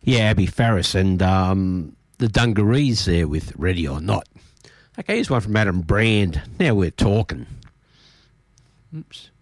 Yeah, Abby Farris and the Dungarees there with Ready or Not. Okay, here's one from Adam Brand. Now we're talking. Oops.